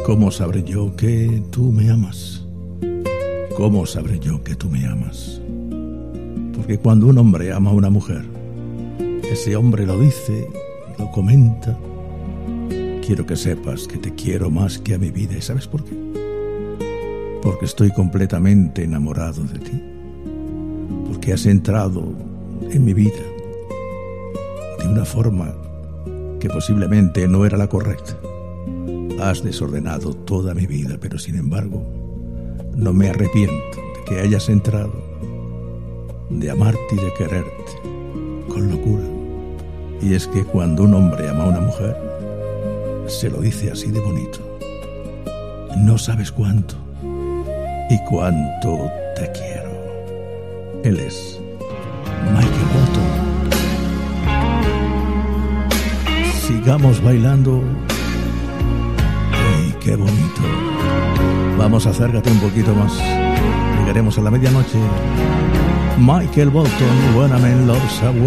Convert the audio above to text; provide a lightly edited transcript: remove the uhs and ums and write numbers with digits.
¿Cómo sabré yo que tú me amas? ¿Cómo sabré yo que tú me amas? Porque cuando un hombre ama a una mujer, ese hombre lo dice, lo comenta. Quiero que sepas que te quiero más que a mi vida. ¿Y sabes por qué? Porque estoy completamente enamorado de ti. Porque has entrado en mi vida de una forma que posiblemente no era la correcta. Has desordenado toda mi vida, pero sin embargo, no me arrepiento de que hayas entrado, de amarte y de quererte con locura. Y es que cuando un hombre ama a una mujer, se lo dice así de bonito. No sabes cuánto y cuánto te quiero. Él es Michael Bolton. Sigamos bailando. ¡Ay, qué bonito! Vamos, acércate un poquito más. Llegaremos a la medianoche. Michael Bolton, When I'm in Love's Away.